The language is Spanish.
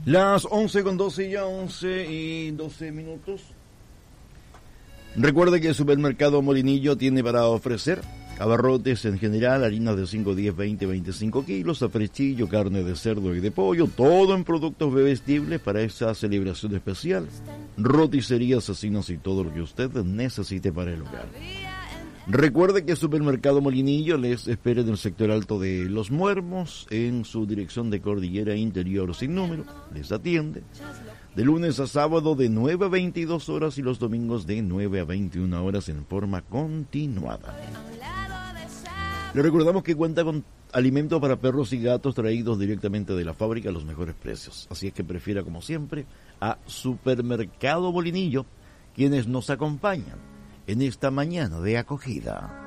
Las 11:12 ya 11:12 minutos. Recuerde que el supermercado Molinillo tiene para ofrecer abarrotes en general, harinas de 5, 10, 20, 25 kilos, afrechillo, carne de cerdo y de pollo, todo en productos bebestibles para esa celebración especial. Roticerías, asesinos y todo lo que usted necesite para el hogar. Recuerde que el supermercado Molinillo les espera en el sector alto de Los Muermos, en su dirección de Cordillera Interior sin número. Les atiende de lunes a sábado de 9 a 22 horas y los domingos de 9 a 21 horas en forma continuada. Le recordamos que cuenta con alimentos para perros y gatos traídos directamente de la fábrica a los mejores precios. Así es que prefiera, como siempre, a Supermercado Molinillo, quienes nos acompañan en esta mañana de acogida.